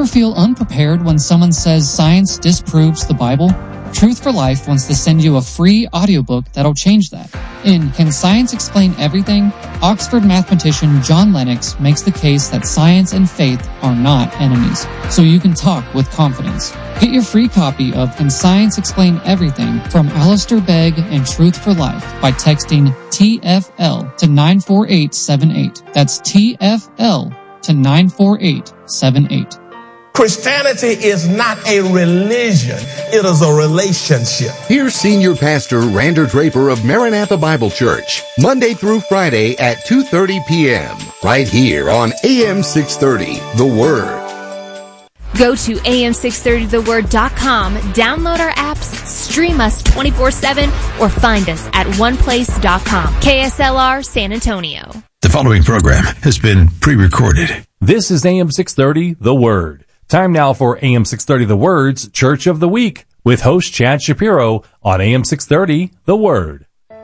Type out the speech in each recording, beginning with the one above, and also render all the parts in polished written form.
feel unprepared when someone says science disproves the Bible? Truth for Life wants to send you a free audiobook that'll change that. In Can Science Explain Everything?, Oxford mathematician John Lennox makes the case that science and faith are not enemies, so you can talk with confidence. Get your free copy of Can Science Explain Everything from Alistair Begg and Truth for Life by texting TFL to 94878. That's TFL to 94878. Christianity is not a religion. It is a relationship. Here's Senior Pastor Rander Draper of Maranatha Bible Church, Monday through Friday at 2:30 p.m. right here on AM 630, The Word. Go to am630theword.com, download our apps, stream us 24/7, or find us at oneplace.com. KSLR San Antonio. The following program has been pre-recorded. This is AM 630, The Word. Time now for AM 630 The Word's Church of the Week with host Chad Shapiro on AM 630 The Word.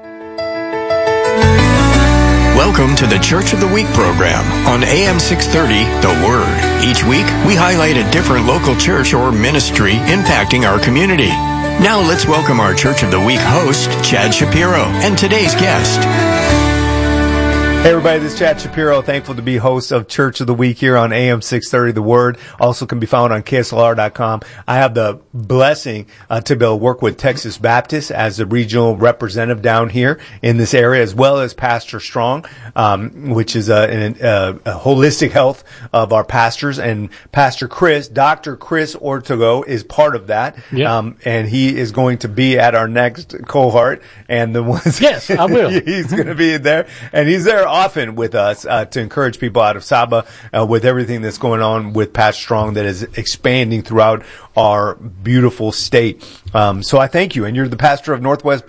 Welcome to the Church of the Week program on AM 630 The Word. Each week, we highlight a different local church or ministry impacting our community. Now let's welcome our Church of the Week host, Chad Shapiro, and today's guest. Hey everybody, this is Chad Shapiro. Thankful to be host of Church of the Week here on AM 630 The Word. Also can be found on KSLR.com. I have the blessing to be able to work with Texas Baptist as the regional representative down here in this area, as well as Pastor Strong, which is a holistic health of our pastors. And Pastor Chris, Dr. Chris Ortego, is part of that. Yep. And he is going to be at our next cohort. And the ones yes, I will. He's going to be there, and he's there often with us to encourage people out of Saba with everything that's going on with Pastor Strong that is expanding throughout our beautiful state. So I thank you. And you're the pastor of Northwest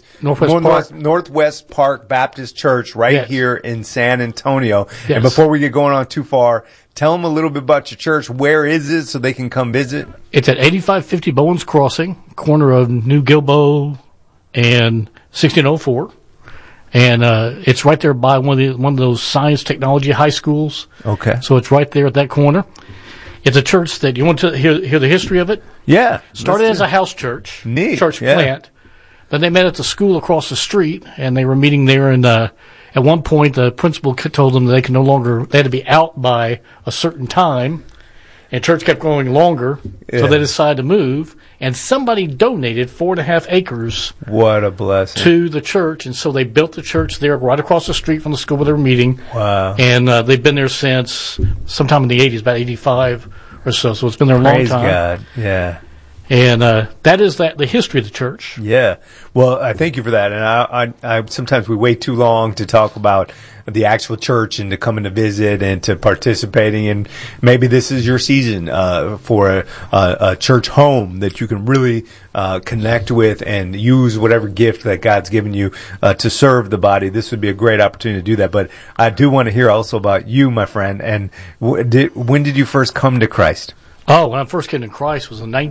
Park Baptist Church right here in San Antonio. Yes. And before we get going on too far, tell them a little bit about your church. Where is it so they can come visit? It's at 8550 Bowens Crossing, corner of New Gilboa and 1604. And it's right there by one of those science technology high schools. Okay. So it's right there at that corner. It's a church that you want to hear the history of it? Yeah. Started as a house church. Neat. Church plant. Then they met at the school across the street, and they were meeting there. And at one point, the principal told them that they had to be out by a certain time. And church kept growing longer, so they decided to move. And somebody donated 4.5 acres. What a blessing. To the church. And so they built the church there right across the street from the school where they were meeting. Wow. And they've been there since sometime in the 80s, about 85 or so. So it's been there a long time. Praise God. Yeah. And that is the history of the church. Yeah. Well, I thank you for that. And I sometimes we wait too long to talk about the actual church and to coming to visit and to participating. And maybe this is your season for a church home that you can really connect with and use whatever gift that God's given you to serve the body. This would be a great opportunity to do that. But I do want to hear also about you, my friend. And when did you first come to Christ? Oh, when I first came to Christ was in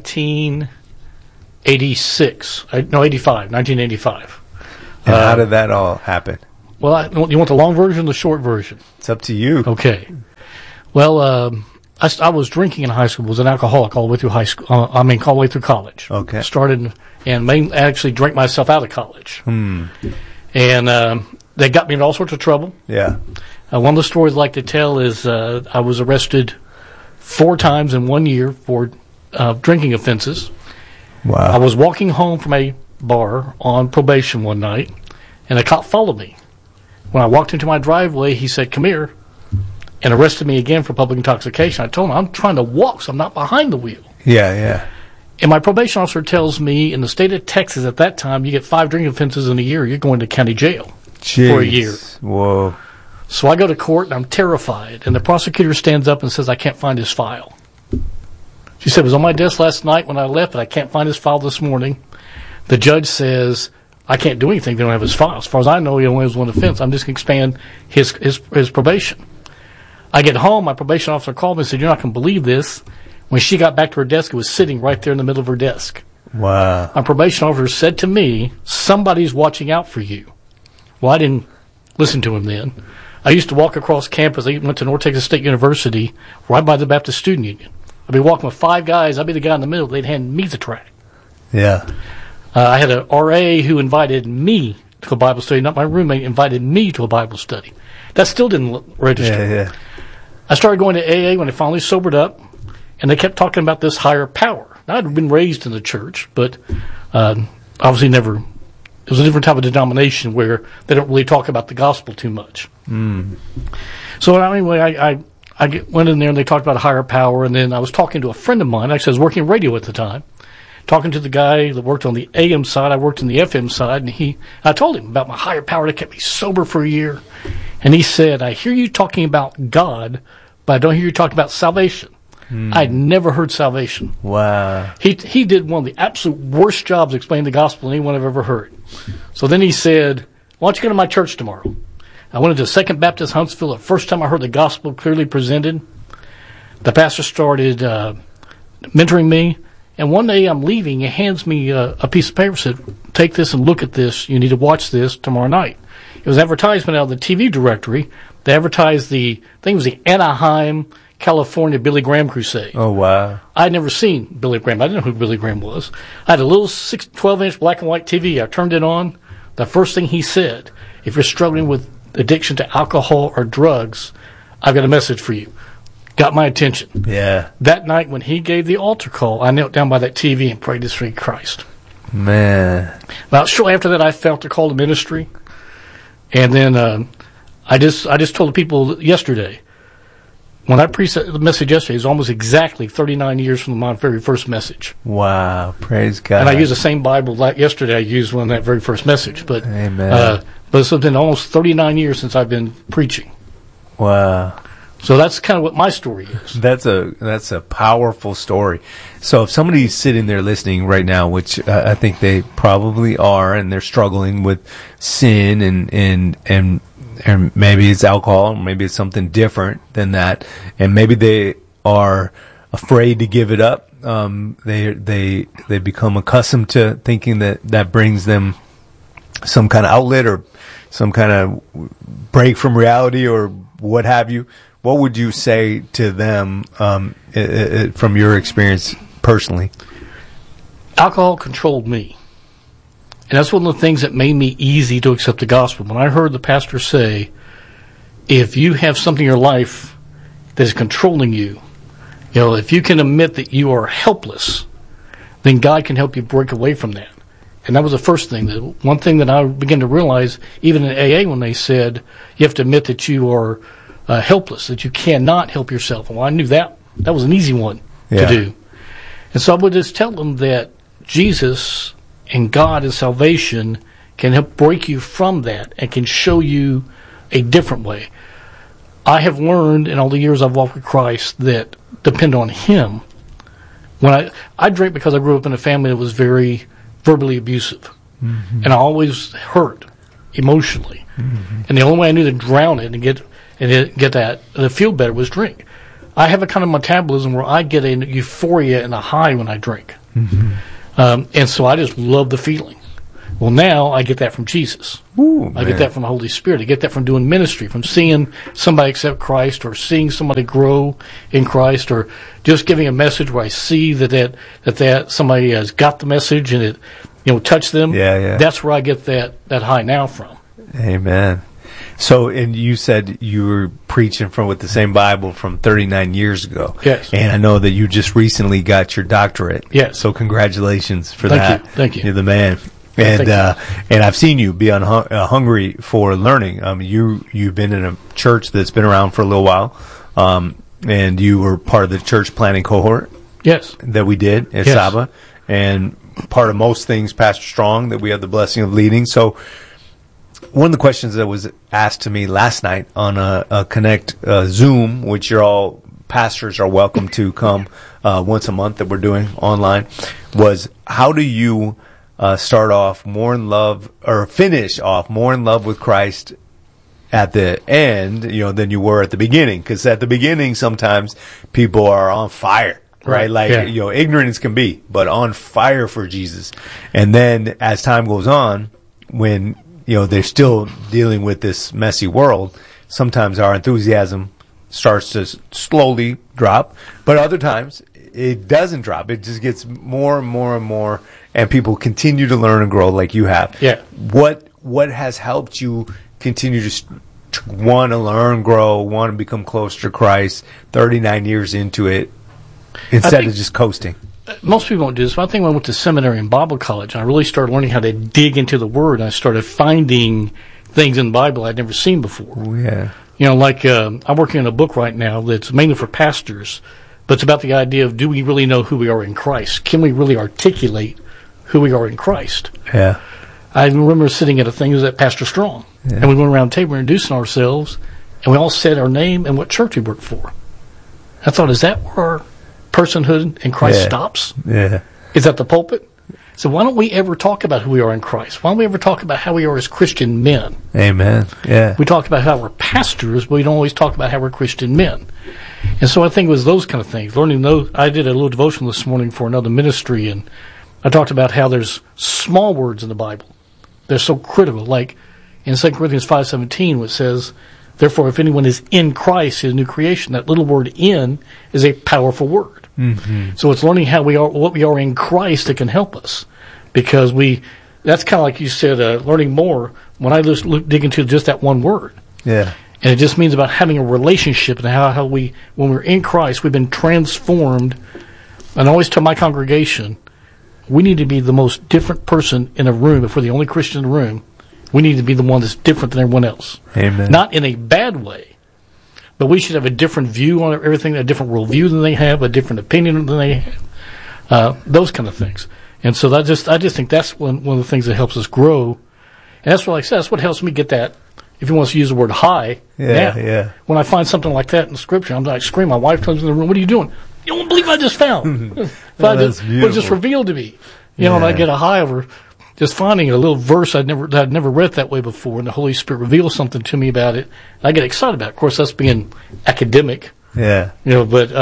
1985. And how did that all happen? Well, you want the long version or the short version? It's up to you. Okay. Well, I was drinking in high school. Was an alcoholic all the way through high school. All the way through college. Okay. Started and actually drank myself out of college. And they got me in all sorts of trouble. Yeah. One of the stories I like to tell is I was arrested 4 times in 1 year for drinking offenses. Wow. I was walking home from a bar on probation one night, and a cop followed me. When I walked into my driveway, he said, "Come here," and arrested me again for public intoxication. I told him, I'm trying to walk, so I'm not behind the wheel. Yeah. And my probation officer tells me in the state of Texas at that time, you get 5 drinking offenses in a year, you're going to county jail for a year. Whoa. So I go to court, and I'm terrified. And the prosecutor stands up and says, "I can't find his file." She said, "It was on my desk last night when I left, but I can't find his file this morning." The judge says, "I can't do anything if they don't have his file. As far as I know, he only has 1 offense. I'm just going to expand his probation." I get home, my probation officer called me and said, "You're not going to believe this." When she got back to her desk, it was sitting right there in the middle of her desk. Wow. My probation officer said to me, "Somebody's watching out for you." Well, I didn't listen to him then. I used to walk across campus. I went to North Texas State University right by the Baptist Student Union. I'd be walking with 5 guys. I'd be the guy in the middle. They'd hand me the tract. Yeah. I had an RA who invited me to a Bible study. Not my roommate, invited me to a Bible study. That still didn't register. Yeah. I started going to AA when I finally sobered up, and they kept talking about this higher power. Now, I'd been raised in the church, but obviously never. It was a different type of denomination where they don't really talk about the gospel too much. So anyway, I went in there and they talked about a higher power, and then I was talking to a friend of mine. Actually, I was working radio at the time, talking to the guy that worked on the AM side. I worked on the FM side, and I told him about my higher power that kept me sober for a year. And he said, I hear you talking about God, but I don't hear you talking about salvation. I'd never heard salvation. Wow. He did one of the absolute worst jobs explaining the gospel than anyone I've ever heard. So then he said, why don't you go to my church tomorrow? I went into Second Baptist Huntsville. The first time I heard the gospel clearly presented, the pastor started mentoring me. And one day I'm leaving. He hands me a piece of paper, said, take this and look at this. You need to watch this tomorrow night. It was advertisement out of the TV directory. They advertised I think it was the Anaheim, California Billy Graham crusade. Oh, wow. I'd never seen Billy Graham. I didn't know who Billy Graham was. I had a little 12-inch black and white TV. I turned it on. The first thing he said, if you're struggling with addiction to alcohol or drugs, I've got a message for you. Got my attention. Yeah. That night when he gave the altar call, I knelt down by that TV and prayed to sweet Christ. Man. About shortly after that, I felt the call to ministry. And then I just told the people yesterday, when I preached the message yesterday, it was almost exactly 39 years from my very first message. Wow. Praise God. And I used the same Bible like yesterday I used one that very first message. But, Amen. But it's been almost 39 years since I've been preaching. Wow. So that's kind of what my story is. That's a powerful story. So if somebody's sitting there listening right now, which I think they probably are, and they're struggling with sin and maybe it's alcohol, maybe it's something different than that, and maybe they are afraid to give it up. They become accustomed to thinking that brings them some kind of outlet or some kind of break from reality or what have you. What would you say to them from your experience personally? Alcohol controlled me. And that's one of the things that made me easy to accept the gospel. When I heard the pastor say, if you have something in your life that is controlling you, if you can admit that you are helpless, then God can help you break away from that. And that was the first thing. One thing that I began to realize, even in AA, when they said, you have to admit that you are helpless, that you cannot help yourself. Well, I knew that was an easy one to do. And so I would just tell them that Jesus and God and salvation can help break you from that and can show you a different way. I have learned in all the years I've walked with Christ that depend on Him. When I drink because I grew up in a family that was very verbally abusive. Mm-hmm. And I always hurt emotionally. Mm-hmm. And the only way I knew to drown it and get that to feel better was drink. I have a kind of metabolism where I get a euphoria and a high when I drink. Mm-hmm. And so I just love the feeling. Well, now I get that from Jesus. Ooh, I get that from the Holy Spirit. I get that from doing ministry, from seeing somebody accept Christ or seeing somebody grow in Christ or just giving a message where I see that somebody has got the message and it touched them. Yeah. That's where I get that high now from. Amen. So, and you said you were preaching with the same Bible from 39 years ago. Yes. And I know that you just recently got your doctorate. Yes. So congratulations for that. Thank you. You're the man. And I've seen you be hungry for learning. You've been in a church that's been around for a little while, and you were part of the church planning cohort. Yes. That we did at Saba, and part of most things, Pastor Strong, that we have the blessing of leading. So, one of the questions that was asked to me last night on a Connect Zoom, which you're all pastors are welcome to come once a month that we're doing online, was how do you start off more in love or finish off more in love with Christ at the end, than you were at the beginning? Because at the beginning, sometimes people are on fire, right? Like, ignorance can be, but on fire for Jesus. And then as time goes on, when, they're still dealing with this messy world, sometimes our enthusiasm starts to slowly drop. But other times, it doesn't drop. It just gets more and more and more, and people continue to learn and grow like you have. Yeah. What has helped you continue to want to learn, grow, want to become closer to Christ 39 years into it instead of just coasting? Most people don't do this, but I think when I went to seminary and Bible college, I really started learning how to dig into the Word. And I started finding things in the Bible I'd never seen before. Oh, yeah. You know, like I'm working on a book right now that's mainly for pastors, but it's about the idea of, do we really know who we are in Christ? Can we really articulate who we are in Christ? Yeah. I remember sitting at a thing, it was at Pastor Strong, and we went around the table introducing ourselves, and we all said our name and what church we worked for. I thought, is that where our personhood in Christ stops? Yeah. Is that the pulpit? So why don't we ever talk about who we are in Christ? Why don't we ever talk about how we are as Christian men? Amen. Yeah. We talk about how we're pastors, but we don't always talk about how we're Christian men. And so I think it was those kind of things. Learning those. I did a little devotion this morning for another ministry, and I talked about how there's small words in the Bible. They're so critical. Like in 2 Corinthians 5:17, which says, therefore, if anyone is in Christ, he's a new creation. That little word "in" is a powerful word. Mm-hmm. So it's learning how we are, what we are in Christ, that can help us, because that's kind of like you said, learning more. When I just dig into just that one word, and it just means about having a relationship and how we, when we're in Christ, we've been transformed. And I always tell my congregation, we need to be the most different person in a room. If we're the only Christian in the room, we need to be the one that's different than everyone else. Amen. Not in a bad way, but we should have a different view on everything, a different worldview than they have, a different opinion than they have, those kind of things. And so I just think that's one of the things that helps us grow. And that's what, like I said, that's what helps me get that, if you want to use the word high. When I find something like that in Scripture, I'm like, scream. My wife comes in the room, what are you doing? You won't believe what I just found. What just revealed to me. You know, and I get a high over just finding a little verse I'd never read that way before, and the Holy Spirit reveals something to me about it. And I get excited about it. Of course, that's being academic. Yeah. You know, but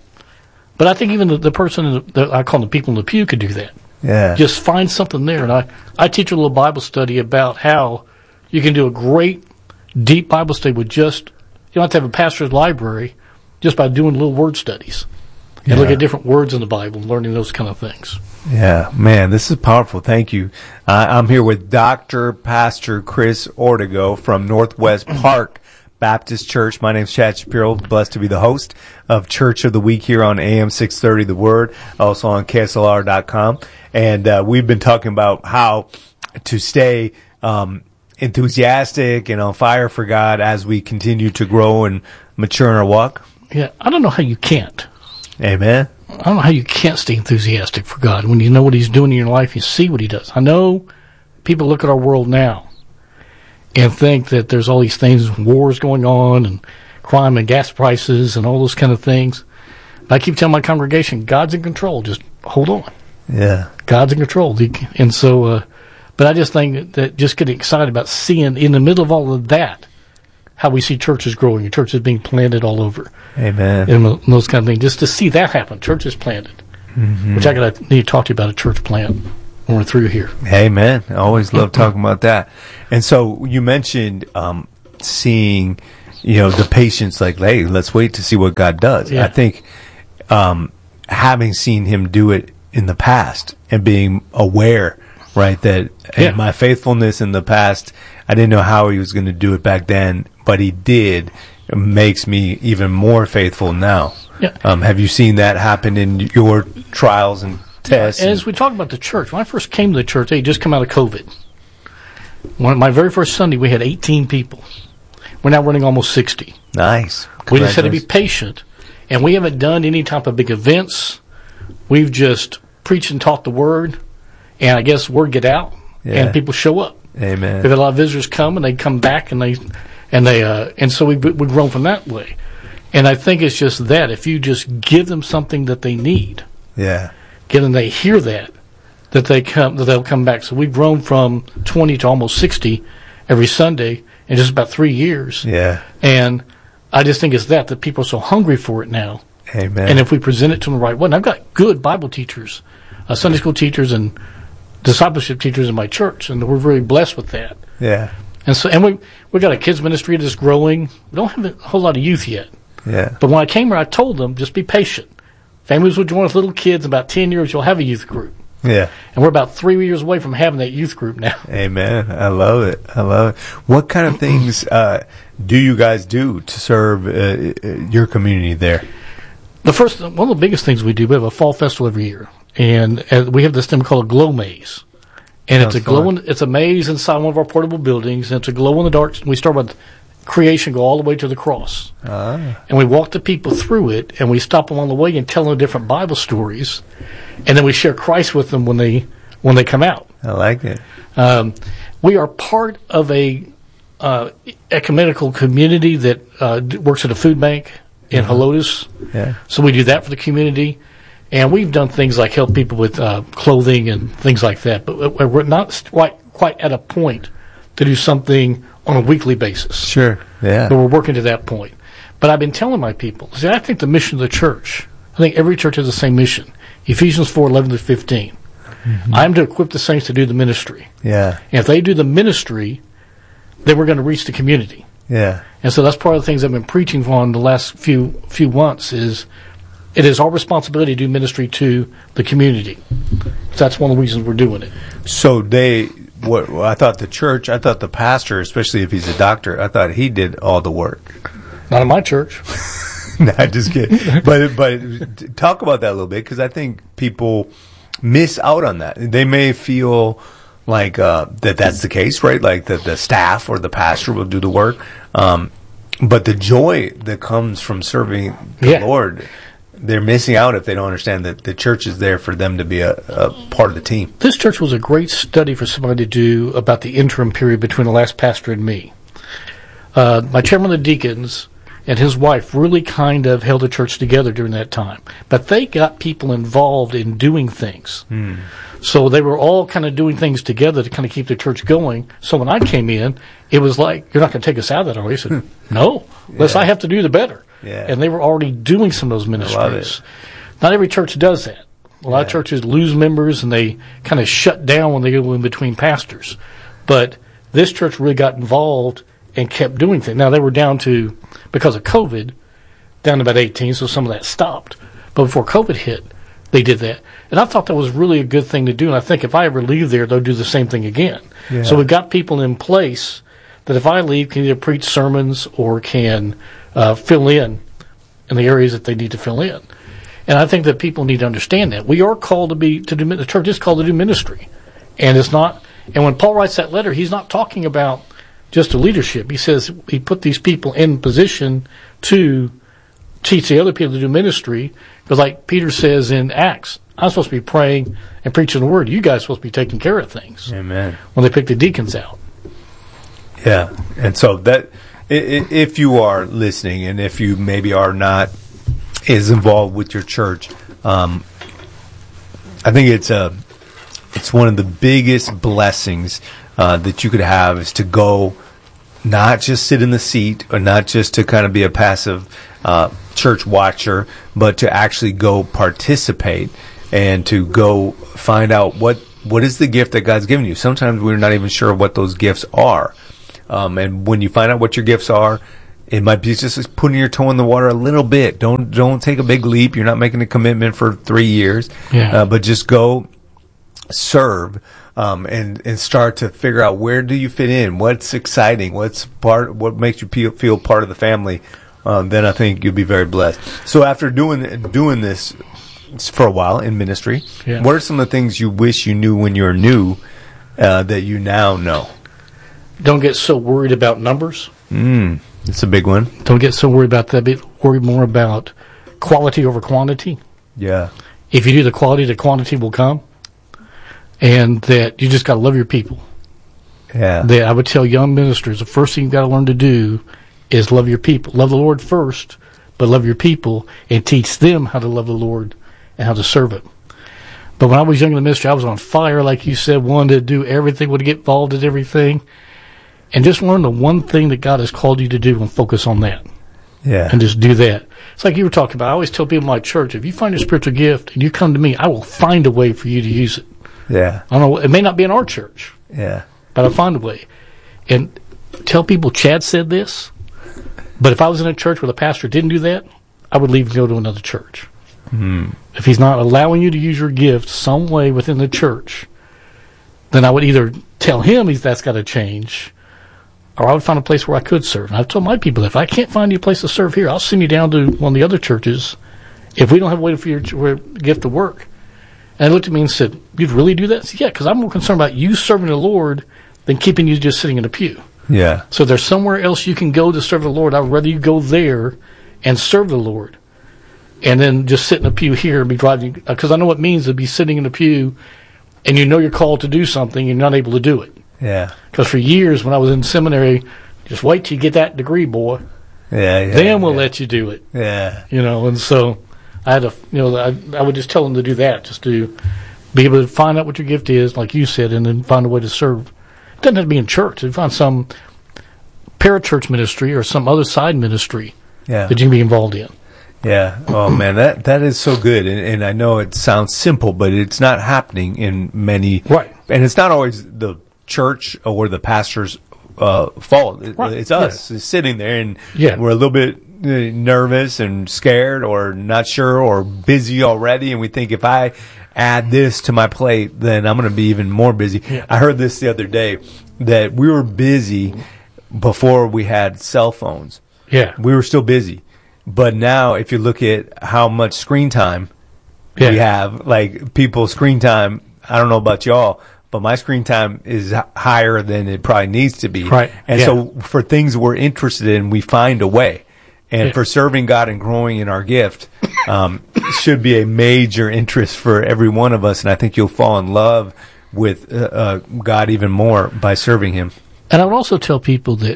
I think even the person, I call them the people in the pew, could do that. Yeah. Just find something there. And I teach a little Bible study about how you can do a great, deep Bible study with just, you don't have to have a pastor's library, just by doing little word studies. And look at different words in the Bible and learning those kind of things. Yeah, man, this is powerful. Thank you. I'm here with Dr. Pastor Chris Ortego from Northwest Park Baptist Church. My name's Chad Shapiro. Blessed to be the host of Church of the Week here on AM 630 The Word, also on KSLR.com. And we've been talking about how to stay enthusiastic and on fire for God as we continue to grow and mature in our walk. Yeah, I don't know how you can't. Amen. I don't know how you can't stay enthusiastic for God when you know what He's doing in your life. You see what He does. I know people look at our world now and think that there's all these things, wars going on and crime and gas prices and all those kind of things. But I keep telling my congregation, God's in control. Just hold on. Yeah. God's in control. And so, but I just think that just getting excited about seeing in the middle of all of that, how we see churches growing and churches being planted all over. Amen. And those kind of things. Just to see that happen, churches planted. Mm-hmm. Which I need to talk to you about a church plant when we're through here. Amen. I always love talking about that. And so you mentioned seeing, the patience, like, hey, let's wait to see what God does. Yeah. I think having seen Him do it in the past and being aware, right, that my faithfulness in the past, I didn't know how He was going to do it back then, but He did. It makes me even more faithful now. Yeah. Have you seen that happen in your trials and tests? And as we talk about the church, when I first came to the church, they just come out of COVID. My very first Sunday, we had 18 people. We're now running almost 60. Nice. We just had to be patient. And we haven't done any type of big events. We've just preached and taught the Word. And I guess word get out. Yeah. And people show up. Amen. We've had a lot of visitors come, and they come back, and so we've grown from that way. And I think it's just that if you just give them something that they need, give them, they hear that they'll come back. So we've grown from 20 to almost 60 every Sunday in just about 3 years. Yeah. And I just think it's that people are so hungry for it now. Amen. And if we present it to them the right way, and I've got good Bible teachers, Sunday school teachers, and discipleship teachers in my church, and we're very blessed with that. Yeah. And so, and we got a kids ministry that's growing. We don't have a whole lot of youth yet. Yeah. But when I came here, I told them, just be patient. Families will join with little kids. About 10 years, you'll have a youth group. Yeah. And we're about 3 years away from having that youth group now. Amen. I love it. What kind of things do you guys do to serve your community there? One of the biggest things we do, we have a fall festival every year. And we have this thing called a glow maze. And it's a maze inside one of our portable buildings, and it's a glow in the dark. We start with creation, go all the way to the cross. And we walk the people through it, and we stop along the way and tell them different Bible stories, and then we share Christ with them when they come out. I like it. We are part of a ecumenical community that works at a food bank in Helotes. Yeah. So we do that for the community. And we've done things like help people with clothing and things like that, but we're not quite at a point to do something on a weekly basis. Sure, yeah. But we're working to that point. But I've been telling my people, see, I think the mission of the church, I think every church has the same mission. Ephesians 4:11-15. Mm-hmm. I'm to equip the saints to do the ministry. Yeah. And if they do the ministry, then we're going to reach the community. Yeah. And so that's part of the things I've been preaching on the last few months is it is our responsibility to do ministry to the community. So that's one of the reasons we're doing it. So I thought the pastor, especially if he's a doctor, I thought he did all the work. Not in my church. No, just kidding. But talk about that a little bit, because I think people miss out on that. They may feel like that's the case, right? Like that the staff or the pastor will do the work. But the joy that comes from serving the Lord, they're missing out if they don't understand that the church is there for them to be a part of the team. This church was a great study for somebody to do about the interim period between the last pastor and me. My chairman of the deacons and his wife really kind of held the church together during that time. But they got people involved in doing things. So they were all kind of doing things together to kind of keep the church going. So when I came in, it was like, you're not going to take us out of that, are you? I said, no. Less I have to do, the better. Yeah. And they were already doing some of those ministries. Not every church does that. A lot of churches lose members and they kind of shut down when they go in between pastors. But this church really got involved and kept doing things. Now, they were down to, because of COVID, down to about 18, so some of that stopped. But before COVID hit, they did that. And I thought that was really a good thing to do. And I think if I ever leave there, they'll do the same thing again. Yeah. So we've got people in place that if I leave can either preach sermons or can fill in the areas that they need to fill in. And I think that people need to understand that. We are called the church is called to do ministry. And it's not, and when Paul writes that letter, he's not talking about just the leadership. He says he put these people in position to teach the other people to do ministry. Because like Peter says in Acts, I'm supposed to be praying and preaching the word. You guys are supposed to be taking care of things. Amen. When they pick the deacons out. Yeah. And so that, if you are listening and if you maybe are not as involved with your church, I think it's one of the biggest blessings that you could have is to go, not just sit in the seat or not just to kind of be a passive church watcher, but to actually go participate and to go find out what is the gift that God's given you. Sometimes we're not even sure what those gifts are. And when you find out what your gifts are, it might be just putting your toe in the water a little bit. Don't take a big leap. You're not making a commitment for 3 years, but just go serve and start to figure out where do you fit in, what's exciting, what makes you feel part of the family. Then I think you'll be very blessed. So after doing this for a while in ministry, what are some of the things you wish you knew when you were new that you now know? Don't get so worried about numbers. It's a big one. Don't get so worried about that. Worry more about quality over quantity. Yeah. If you do the quality, the quantity will come. And that you just got to love your people. Yeah. That I would tell young ministers, the first thing you've got to learn to do is love your people. Love the Lord first, but love your people and teach them how to love the Lord and how to serve Him. But when I was young in the ministry, I was on fire, like you said, wanted to do everything, wanted to get involved in everything. And just learn the one thing that God has called you to do and focus on that. Yeah. And just do that. It's like you were talking about. I always tell people in my church, if you find a spiritual gift and you come to me, I will find a way for you to use it. Yeah. I don't know. It may not be in our church. Yeah. But I'll find a way. And tell people Chad said this. But if I was in a church where the pastor didn't do that, I would leave and go to another church. If he's not allowing you to use your gift some way within the church, then I would either tell him that's got to change, or I would find a place where I could serve. And I've told my people, if I can't find you a place to serve here, I'll send you down to one of the other churches if we don't have a way for your gift to work. And they looked at me and said, "You'd really do that?" I said, "Yeah, because I'm more concerned about you serving the Lord than keeping you just sitting in a pew." Yeah. So if there's somewhere else you can go to serve the Lord, I would rather you go there and serve the Lord, and then just sit in a pew here and be driving. Because I know what it means to be sitting in a pew, and you know you're called to do something, and you're not able to do it. Yeah. Because for years when I was in seminary, just wait till you get that degree, boy. Yeah. Then we'll let you do it. Yeah. And so I had I would just tell them to do that, just to be able to find out what your gift is, like you said, and then find a way to serve. It doesn't have to be in church. You find some parachurch ministry or some other side ministry that you can be involved in. Yeah. Oh man, that is so good. And I know it sounds simple, but it's not happening in many. Right. And it's not always the church or the pastor's fault. It's us sitting there, and we're a little bit nervous and scared or not sure or busy already, and we think if I add this to my plate, then I'm going to be even more busy. Yeah. I heard this the other day, that we were busy before we had cell phones. Yeah. We were still busy. But now if you look at how much screen time we have, like people's screen time, I don't know about y'all, but my screen time is higher than it probably needs to be. Right. And so for things we're interested in, we find a way. And for serving God and growing in our gift, should be a major interest for every one of us. And I think you'll fall in love with God even more by serving Him. And I would also tell people that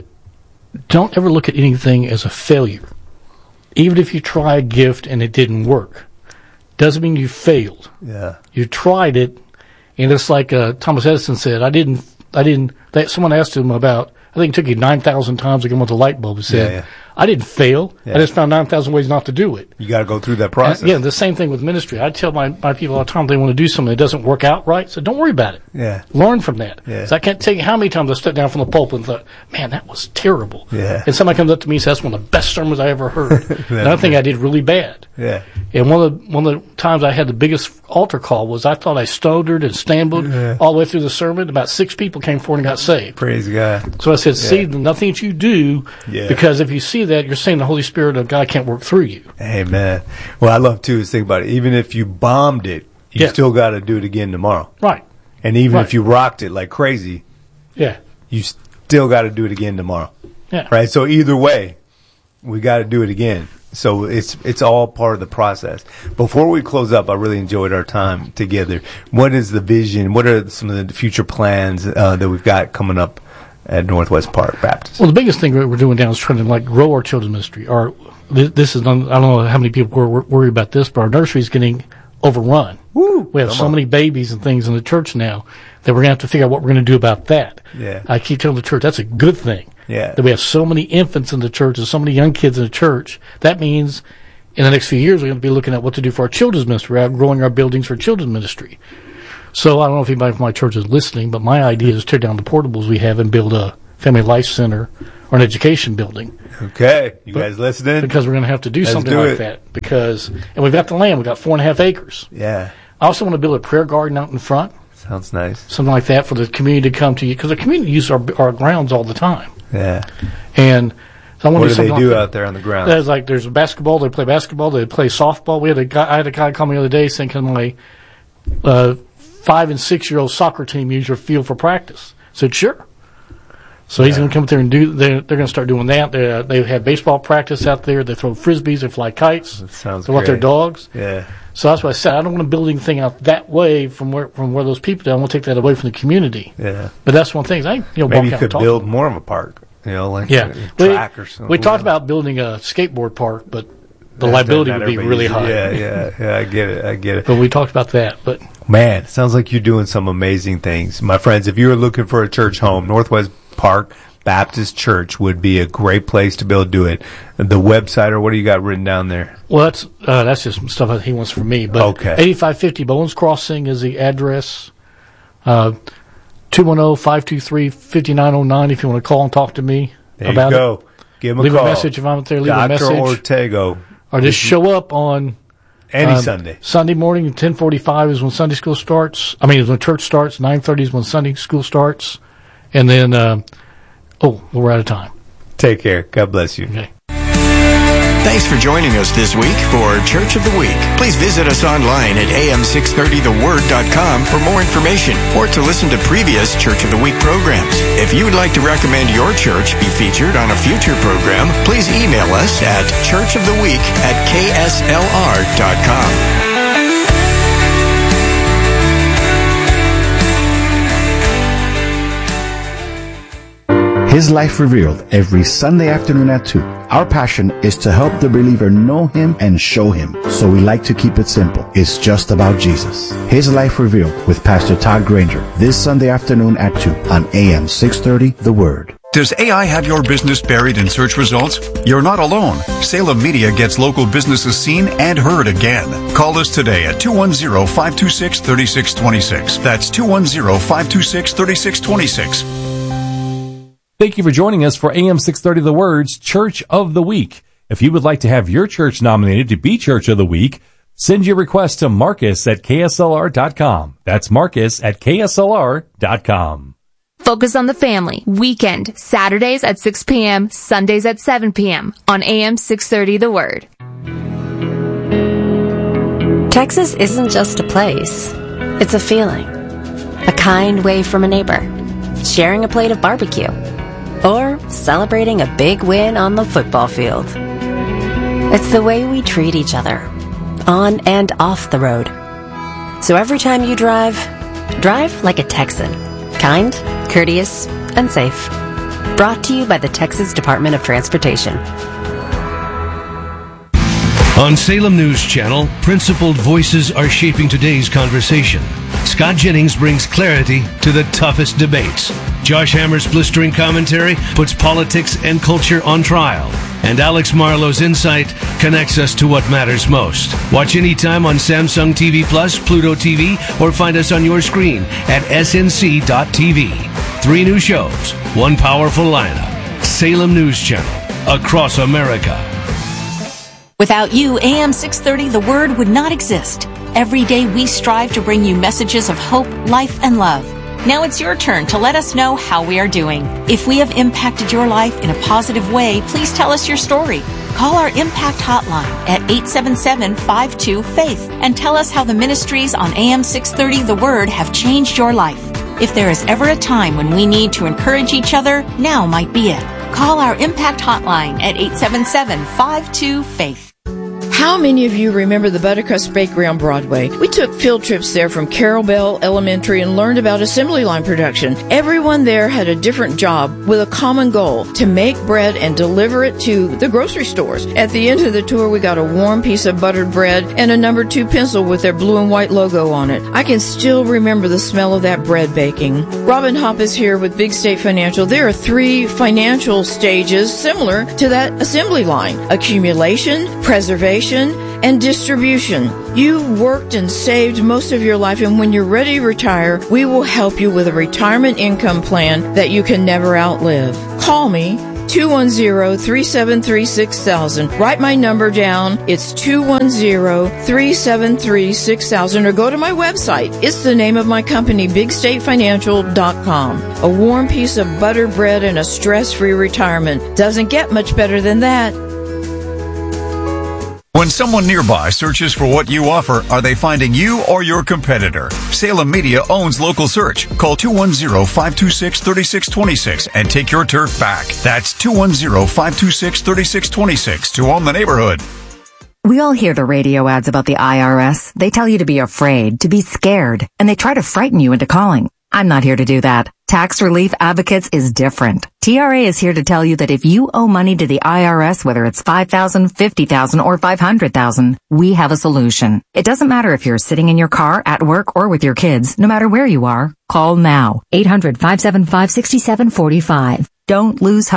don't ever look at anything as a failure. Even if you try a gift and it didn't work, doesn't mean you failed. Yeah. You tried it, and it's like Thomas Edison said, someone asked him about, I think it took you 9,000 times to come with a light bulb. He said, I didn't fail. I just found 9,000 ways not to do it. You got to go through that process. And, the same thing with ministry. I tell my people all the time they want to do something that doesn't work out right, so don't worry about it. Yeah. Learn from that. Yeah. So I can't tell you how many times I stepped down from the pulpit and thought, man, that was terrible. Yeah. And somebody comes up to me and says, that's one of the best sermons I ever heard. And I think I did really bad. Yeah. And one of the times I had the biggest altar call was I thought I stuttered and stammered all the way through the sermon. About 6 people came forward and got saved. Praise God. So I said, see, nothing that you do, because if you see that, you're saying the Holy Spirit of God can't work through you. Amen. Well, I love too is think about it. Even if you bombed it, you still got to do it again tomorrow. Right. And even if you rocked it like crazy, you still got to do it again tomorrow. Yeah. Right. So either way, we got to do it again. So it's all part of the process. Before we close up, I really enjoyed our time together. What is the vision? What are some of the future plans that we've got coming up at Northwest Park Baptist? Well, the biggest thing we're doing now is trying to grow our children's ministry. This is, I don't know how many people worry about this, but our nursery is getting overrun. Woo, we have so many babies and things in the church now that we're going to have to figure out what we're going to do about that. Yeah. I keep telling the church that's a good thing. Yeah. That we have so many infants in the church and so many young kids in the church. That means in the next few years we're going to be looking at what to do for our children's ministry. We're outgrowing our buildings for children's ministry. So I don't know if anybody from my church is listening, but my idea is to tear down the portables we have and build a family life center or an education building. Okay. You guys listening? Because we're going to have to do something like that. And we've got the land. We've got 4.5 acres. Yeah. I also want to build a prayer garden out in front. Sounds nice. Something like that for the community to come to you. Because the community uses our grounds all the time. Yeah. And so I want what to do do they something do like out there on the ground? There's basketball. They play basketball. They play softball. I had a guy call me the other day saying, can my 5 and 6 year old soccer team use your field for practice? I said, sure. So he's going to come up there and they're going to start doing that. They have baseball practice out there. They throw frisbees. They fly kites. That sounds great. They let their dogs. Yeah. So that's why I said I don't want to build anything out that way from where those people do. I want to take that away from the community. Yeah. But that's one thing. Maybe you could build more of a park. A track or something. We talked about building a skateboard park, but the liability would be really high. Yeah, I get it. But we talked about that. But man, it sounds like you're doing some amazing things. My friends, if you're looking for a church home, Northwest Park Baptist Church would be a great place to be able to do it. The website, or what do you got written down there? Well, that's just some stuff that he wants from me. But okay. 8550 Bowens Crossing is the address. 210-523-5909 if you want to call and talk to me about it. There you go. Give him a call. Leave a message if I'm out there. Leave a message. Dr. Ortego. Or just show up on Any Sunday. Sunday morning at 10:45 is when Sunday school starts. I mean, is when church starts. 9:30 is when Sunday school starts. And then, we're out of time. Take care. God bless you. Okay. Thanks for joining us this week for Church of the Week. Please visit us online at am630theword.com for more information or to listen to previous Church of the Week programs. If you would like to recommend your church be featured on a future program, please email us at churchoftheweek@kslr.com. His Life Revealed every Sunday afternoon at 2. Our passion is to help the believer know Him and show Him. So we like to keep it simple. It's just about Jesus. His Life Revealed with Pastor Todd Granger this Sunday afternoon at 2 on AM 630 The Word. Does AI have your business buried in search results? You're not alone. Salem Media gets local businesses seen and heard again. Call us today at 210-526-3626. That's 210-526-3626. Thank you for joining us for AM 630 The Word's Church of the Week. If you would like to have your church nominated to be Church of the Week, send your request to Marcus at KSLR.com. That's Marcus at KSLR.com. Focus on the Family. Weekend. Saturdays at 6 p.m., Sundays at 7 p.m. on AM 630 The Word. Texas isn't just a place. It's a feeling. A kind wave from a neighbor. Sharing a plate of barbecue. Or celebrating a big win on the football field. It's the way we treat each other, on and off the road. So every time you drive like a Texan. Kind, courteous, and safe. Brought to you by the Texas Department of Transportation. On Salem News Channel, principled voices are shaping today's conversation. Scott Jennings brings clarity to the toughest debates. Josh Hammer's blistering commentary puts politics and culture on trial. And Alex Marlowe's insight connects us to what matters most. Watch anytime on Samsung TV Plus, Pluto TV, or find us on your screen at snc.tv. 3 new shows, 1 powerful lineup. Salem News Channel, across America. Without you, AM 630 The Word would not exist. Every day we strive to bring you messages of hope, life, and love. Now it's your turn to let us know how we are doing. If we have impacted your life in a positive way, please tell us your story. Call our Impact Hotline at 877-52-FAITH and tell us how the ministries on AM 630 The Word have changed your life. If there is ever a time when we need to encourage each other, now might be it. Call our Impact Hotline at 877-52-FAITH. How many of you remember the Buttercrust Bakery on Broadway? We took field trips there from Carol Bell Elementary and learned about assembly line production. Everyone there had a different job with a common goal, to make bread and deliver it to the grocery stores. At the end of the tour, we got a warm piece of buttered bread and a number 2 pencil with their blue and white logo on it. I can still remember the smell of that bread baking. Robin Hopp is here with Big State Financial. There are 3 financial stages similar to that assembly line: accumulation, preservation, and distribution. You've worked and saved most of your life, and when you're ready to retire, we will help you with a retirement income plan that you can never outlive. Call me, 210-373-6000. Write my number down. It's 210-373-6000, or go to my website. It's the name of my company, BigStateFinancial.com. A warm piece of buttered bread and a stress-free retirement. Doesn't get much better than that. When someone nearby searches for what you offer, are they finding you or your competitor? Salem Media owns Local Search. Call 210-526-3626 and take your turf back. That's 210-526-3626 to own the neighborhood. We all hear the radio ads about the IRS. They tell you to be afraid, to be scared, and they try to frighten you into calling. I'm not here to do that. Tax Relief Advocates is different. TRA is here to tell you that if you owe money to the IRS, whether it's $5,000, $50,000, or $500,000, we have a solution. It doesn't matter if you're sitting in your car, at work, or with your kids. No matter where you are, call now. 800-575-6745. Don't lose hope.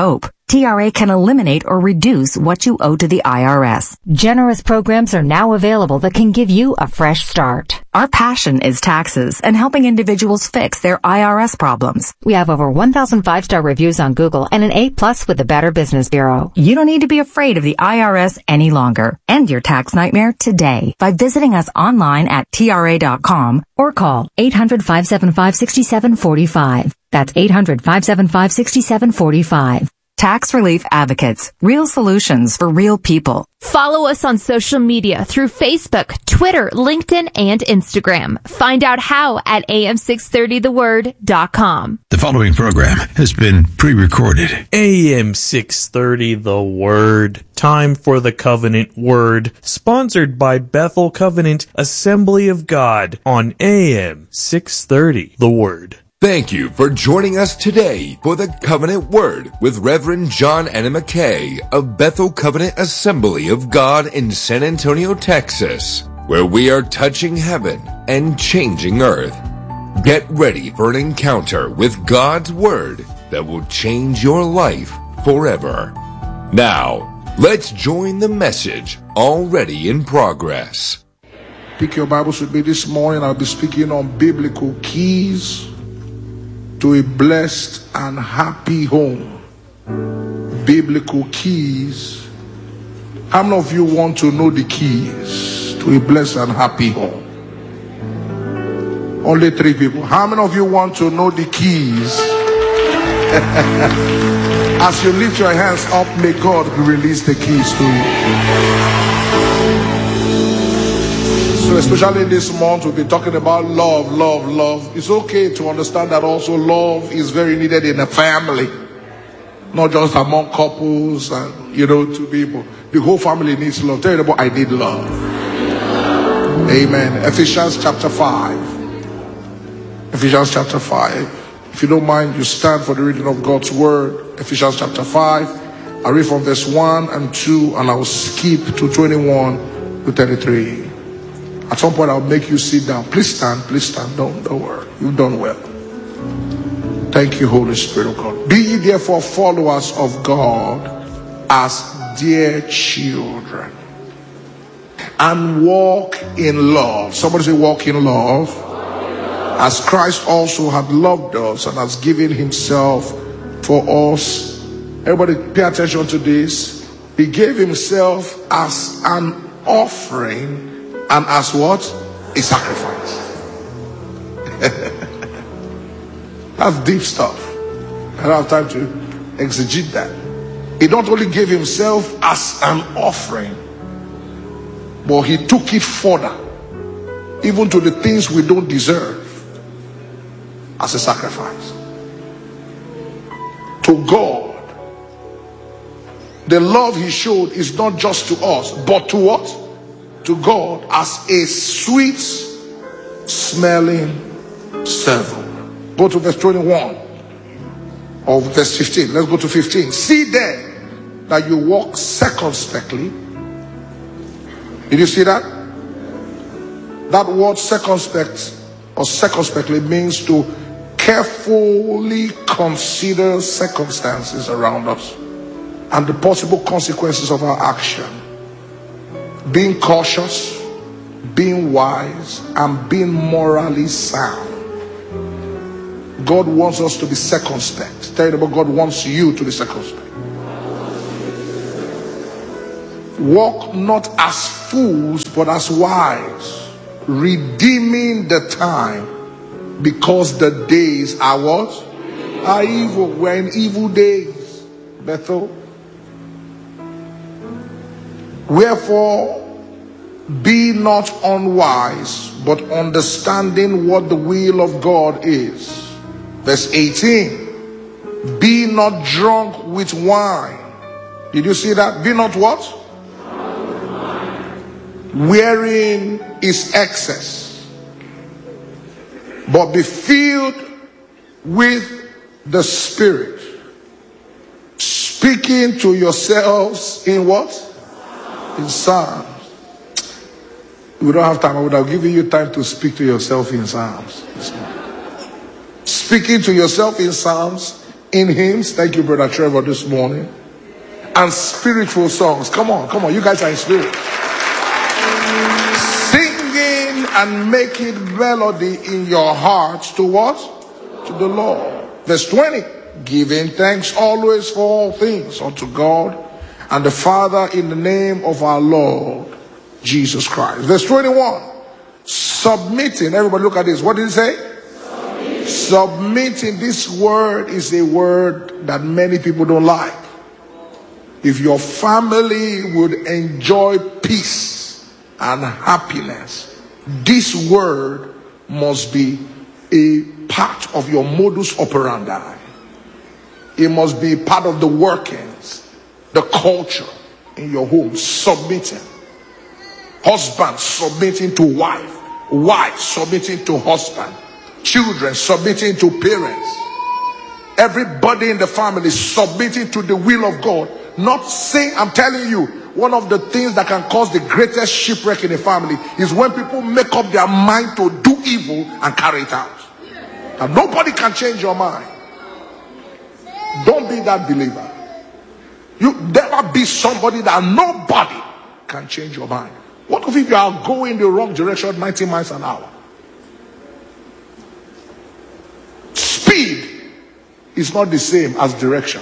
TRA can eliminate or reduce what you owe to the IRS. Generous programs are now available that can give you a fresh start. Our passion is taxes and helping individuals fix their IRS problems. We have over 1,000 5-star reviews on Google and an A+ with the Better Business Bureau. You don't need to be afraid of the IRS any longer. End your tax nightmare today by visiting us online at TRA.com or call 800-575-6745. That's 800-575-6745. Tax Relief Advocates. Real solutions for real people. Follow us on social media through Facebook, Twitter, LinkedIn, and Instagram. Find out how at am630theword.com. The following program has been pre-recorded. AM 630 The Word. Time for the Covenant Word. Sponsored by Bethel Covenant Assembly of God on AM 630 The Word. Thank you for joining us today for the Covenant Word with Reverend John Anna McKay of Bethel Covenant Assembly of God in San Antonio, Texas, where we are touching heaven and changing earth. Get ready for an encounter with God's Word that will change your life forever. Now, let's join the message already in progress. Pick your Bibles with me this morning. I'll be speaking on biblical keys to a blessed and happy home. Biblical keys. How many of you want to know the keys to a blessed and happy home? Only 3 people. How many of you want to know the keys? As you lift your hands up, may God release the keys to you. So especially this month, we'll be talking about love, love, love. It's okay to understand that also love is very needed in a family. Not just among couples and, 2 people. The whole family needs love. Tell your neighbor, I need love. Amen. Ephesians chapter 5. Ephesians chapter 5. If you don't mind, you stand for the reading of God's word. Ephesians chapter 5. I read from verse 1 and 2 and I will skip to 21 to 33. At some point, I'll make you sit down. Please stand. Please stand. Don't worry. You've done well. Thank you, Holy Spirit of God. Be ye therefore followers of God as dear children, and walk in love. Somebody say, walk in love. As Christ also had loved us and has given himself for us. Everybody pay attention to this. He gave himself as an offering and as what? A sacrifice. That's deep stuff. I don't have time to exegete that. He not only gave himself as an offering, but he took it further, even to the things we don't deserve, as a sacrifice. To God, the love he showed is not just to us, but to what? To God as a sweet smelling savour. Go to verse 21 or verse 15. Let's go to 15. See then that you walk circumspectly. Did you see that? That word circumspect or circumspectly means to carefully consider circumstances around us and the possible consequences of our action. Being cautious, being wise, and being morally sound. God wants us to be circumspect. Tell you about God wants you to be circumspect. Walk not as fools, but as wise, redeeming the time, because the days are what? Are evil. We're in evil days, Bethel. Wherefore, be not unwise, but understanding what the will of God is. Verse 18. Be not drunk with wine. Did you see that? Be not what? Wherein is excess, but be filled with the Spirit, speaking to yourselves in what? In Psalms. We don't have time. I would have given you time to speak to yourself in Psalms. Speaking to yourself in Psalms, in hymns. Thank you, Brother Trevor, this morning. and spiritual songs. Come on, come on. You guys are in spirit. Singing and making melody in your hearts to what? To the Lord. Verse 20. Giving thanks always for all things unto God and the Father in the name of our Lord Jesus Christ. Verse 21. Submitting. Everybody look at this. What did it say? Submitting. This word is a word that many people don't like. If your family would enjoy peace and happiness, this word must be a part of your modus operandi. It must be part of the workings, the culture in your home. Submitting. Husband submitting to wife. Wife submitting to husband. Children submitting to parents. Everybody in the family submitting to the will of God. Not saying, I'm telling you, one of the things that can cause the greatest shipwreck in a family is when people make up their mind to do evil and carry it out. And nobody can change your mind. Don't be that believer. You never be somebody that nobody can change your mind. What if you are going the wrong direction 90 miles an hour? Speed is not the same as direction.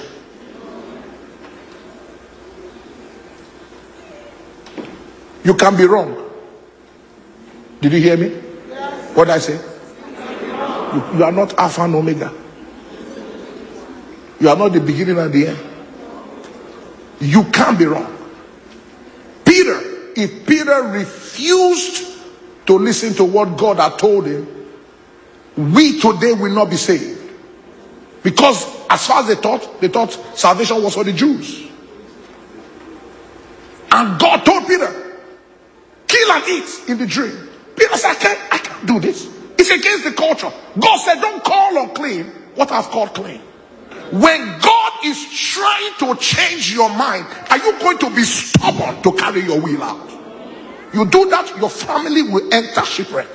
You can be wrong. Did you hear me? What did I say? You are not Alpha and Omega. You are not the beginning and the end. You can't be wrong. Peter, if Peter refused to listen to what God had told him, we today will not be saved. Because as far as they thought salvation was for the Jews. And God told Peter, kill and eat in the dream. Peter said, I can't do this. It's against the culture. God said, don't call unclean what I've called clean. When God is trying to change your mind, are you going to be stubborn to carry your will out? You do that, your family will enter shipwreck.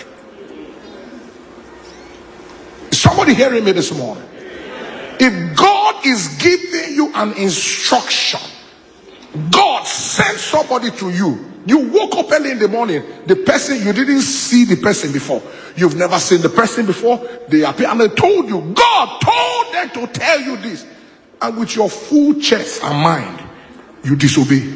Is somebody hearing me this morning? If God is giving you an instruction, God sent somebody to you. You woke up early in the morning, the person, you didn't see the person before. You've never seen the person before. They appear and they told you. God told them to tell you this. And with your full chest and mind, you disobey.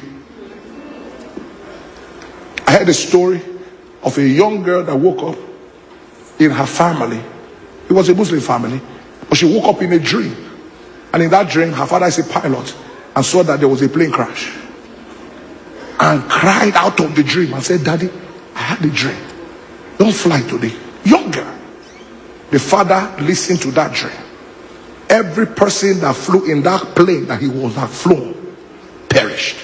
I heard a story of a young girl that woke up in her family. It was a Muslim family. But she woke up in a dream. And in that dream, her father is a pilot and saw that there was a plane crash. And cried out of the dream and said, Daddy, I had a dream. Don't fly today. Young girl. The father listened to that dream. Every person that flew in that plane that he was have flown perished.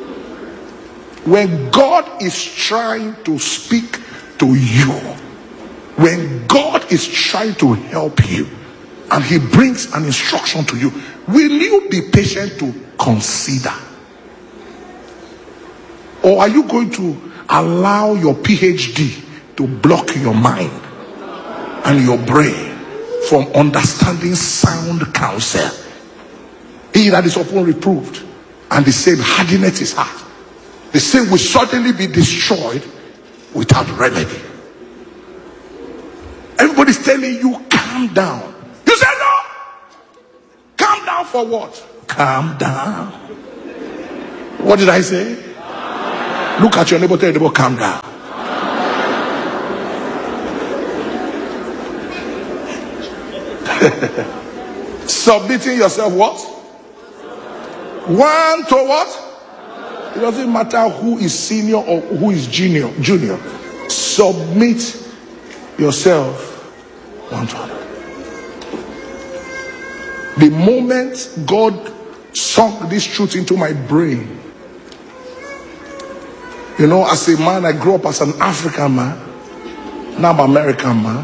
When God is trying to speak to you, when God is trying to help you, and he brings an instruction to you, will you be patient to consider? Or are you going to allow your PhD to block your mind and your brain from understanding sound counsel? He that is often reproved and the same hardeneth his heart, the same will certainly be destroyed without remedy. Everybody's telling you, calm down. You say no. Calm down for what? Calm down. What did I say? Look at your neighbor, tell your neighbor, calm down. Submitting yourself what? One to what? It doesn't matter who is senior or who is junior. Submit yourself one to another. The moment God sunk this truth into my brain, you know, as a man, I grew up as an African man. Now I'm an American man.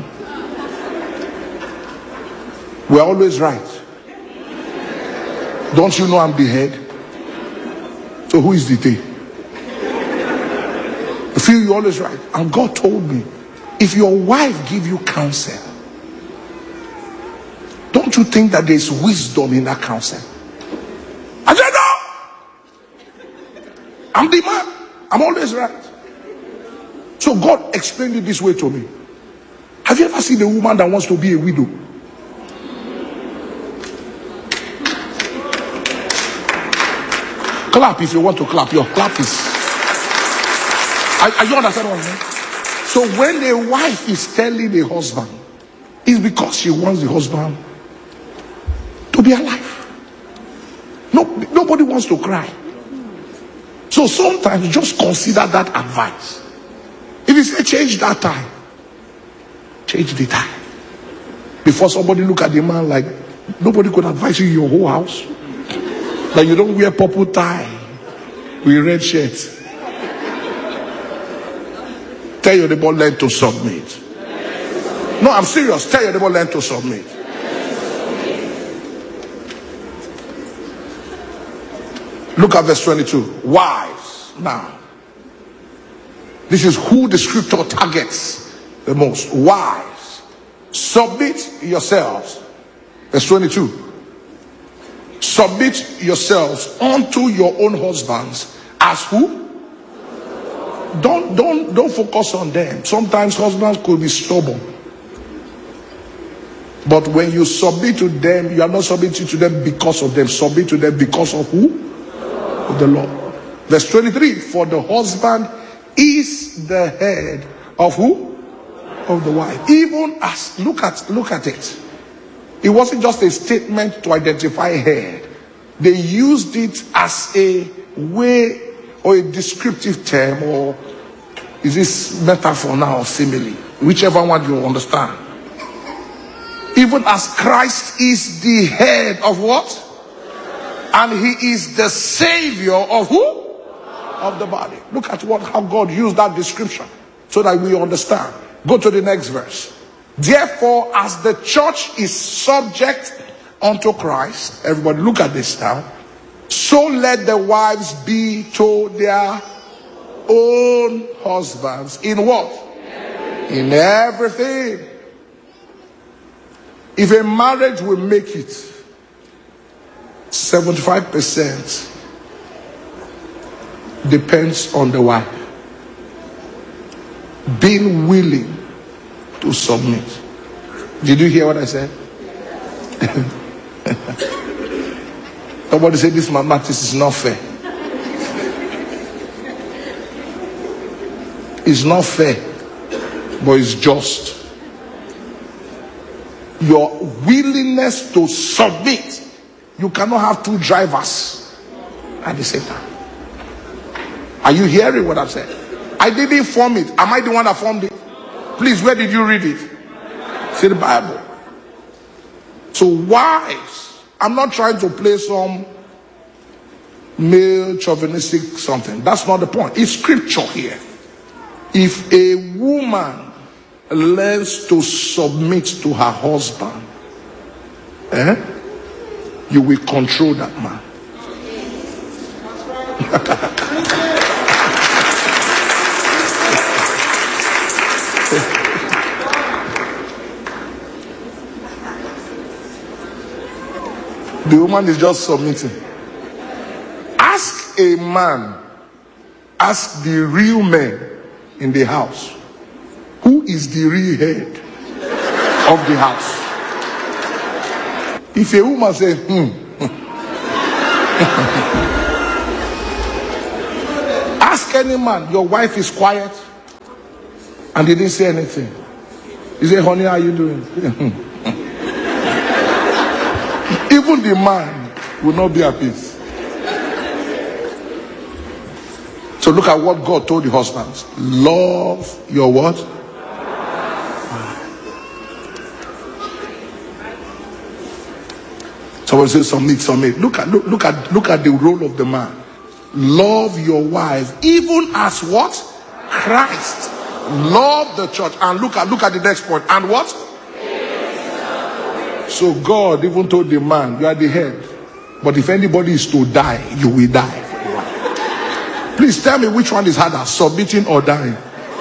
We're always right. Don't you know I'm the head? So who is the tail? I feel you're always right. And God told me, if your wife give you counsel, don't you think that there's wisdom in that counsel? I said, no. I'm the man. I'm always right. So God explained it this way to me. Have you ever seen a woman that wants to be a widow? Clap if you want to clap. Your clap is... Are you understand what I'm saying? So when a wife is telling a husband, it's because she wants the husband to be alive. Nobody wants to cry. So sometimes just consider that advice. If you say change that time, change the time. Before somebody look at the man like nobody could advise you in your whole house. Like you don't wear purple tie with red shirt. Tell your neighbor, learn to submit. No, I'm serious. Tell your neighbor, learn to submit. Look at verse 22. Wives. Now, this is who the scripture targets the most. Wives, submit yourselves. Verse 22. Submit yourselves unto your own husbands as who? Don't focus on them. Sometimes husbands could be stubborn. But when you submit to them, you are not submitting to them because of them. Submit to them because of who? Of the Lord. Verse 23. For the husband is the head of who? Of the wife. Even as, look at it. It wasn't just a statement to identify head. They used it as a way or a descriptive term, or is this metaphor now or simile? Whichever one you understand. Even as Christ is the head of what? And he is the savior of who? Of the body. Look at how God used that description so that we understand. Go to the next verse. Therefore, as the church is subject unto Christ, everybody look at this now. So let the wives be to their own husbands in what? In everything. If a marriage will make it, 75% depends on the wife being willing to submit. Did you hear what I said? Somebody said this mathematics is not fair. It's not fair, but it's just. Your willingness to submit. You cannot have two drivers at the same time. Are you hearing what I've said? I didn't form it. Am I the one that formed it? Please, where did you read it? See the Bible. So wives, I'm not trying to play some male chauvinistic something. That's not the point. It's scripture here. If a woman learns to submit to her husband, you will control that man. The woman is just submitting. Ask a man, ask the real man in the house, who is the real head of the house? If a woman says, ask any man, your wife is quiet and they didn't say anything. You say, honey, how are you doing? Even the man will not be at peace. So look at what God told the husbands. Love your what? Someone says submit. Look at the role of the man. Love your wife, even as what? Christ loved the church. And look at the next point. And what? So God even told the man, you are the head. But if anybody is to die, you will die. Please tell me which one is harder, submitting or dying?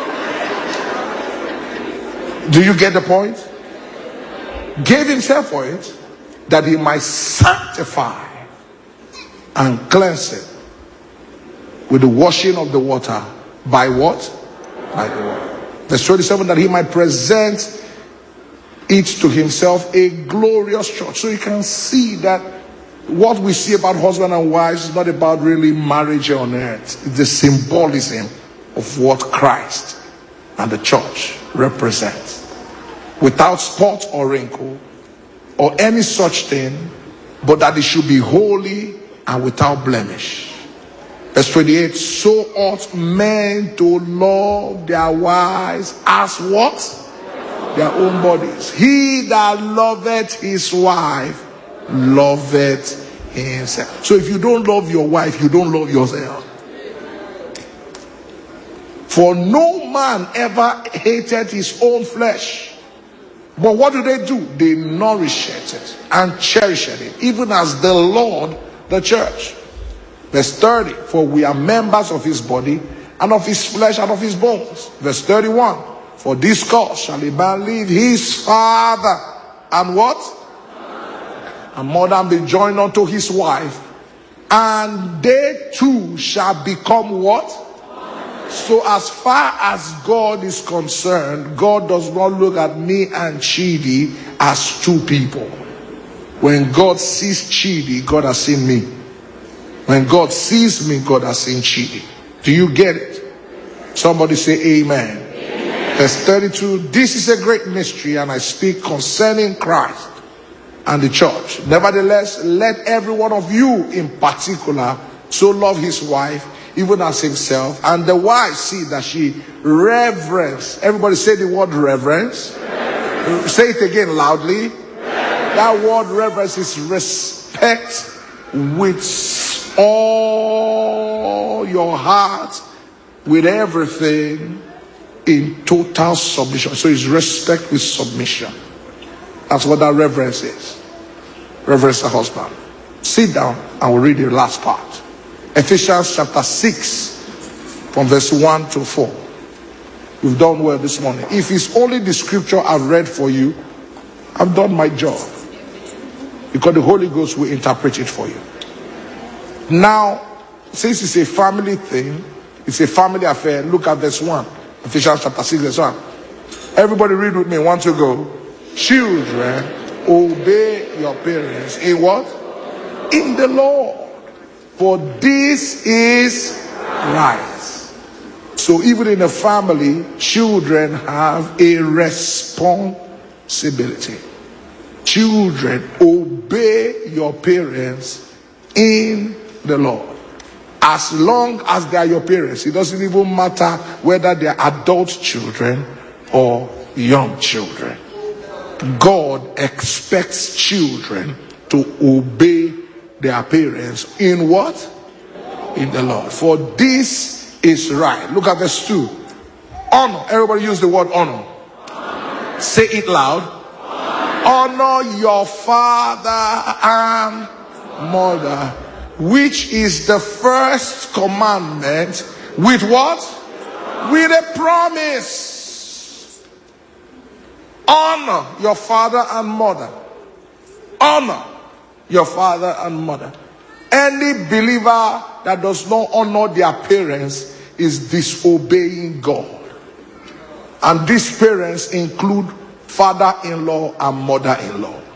Do you get the point? Gave himself for it, that he might sanctify and cleanse it with the washing of the water. By what? By the word. Verse 27, that he might present it to himself a glorious church. So you can see that what we see about husband and wives is not about really marriage on earth. It's the symbolism of what Christ and the church represents. Without spot or wrinkle or any such thing, but that it should be holy and without blemish. Verse 28, so ought men to love their wives as what? Their own bodies. He that loveth his wife loveth himself. So if you don't love your wife, you don't love yourself. For no man ever hated his own flesh. But what do? They nourish it and cherish it, even as the Lord, the church. Verse 30, for we are members of his body and of his flesh and of his bones. Verse 31, for this cause shall a man leave his father and what? And mother, and be joined unto his wife, and they two shall become what? So as far as God is concerned, God does not look at me and Chidi as two people. When God sees Chidi, God has seen me. When God sees me, God has seen Chidi. Do you get it? Somebody say amen. Amen. Verse 32, this is a great mystery, and I speak concerning Christ and the church. Nevertheless, let every one of you in particular so love his wife, even as himself, and the wife see that she reverence. Everybody say the word reverence. Say it again loudly. That word reverence is respect with all your heart, with everything, in total submission. So it's respect with submission. That's what that reverence is. Reverence the husband. Sit down and we'll read the last part. Ephesians chapter 6 from verse 1 to 4. We've done well this morning. If it's only the scripture I've read for you, I've done my job, because the Holy Ghost will interpret it for you. Now, since it's a family thing, it's a family affair, look at verse 1. Ephesians chapter 6 verse 1. Everybody read with me. 1 to go. Children, obey your parents in what? In the Lord. For this is right. So even in a family, children have a responsibility. Children, obey your parents in the Lord. As long as they are your parents, it doesn't even matter whether they are adult children or young children. God expects children to obey their parents in what? In the Lord. For this is right. Look at verse 2. Honor. Everybody use the word honor. Say it loud. Honor your father and mother, which is the first commandment with what? With a promise. Honor your father and mother. Honor your father and mother. Any believer that does not honor their parents is disobeying God. And these parents include father-in-law and mother-in-law.